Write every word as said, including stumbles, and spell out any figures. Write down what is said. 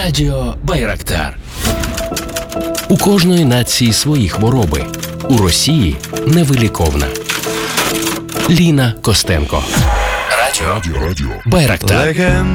Радіо Байрактар. У кожної нації свої хвороби. У Росії невиліковна. Ліна Костенко. Радіо, Радіо. Байрактар.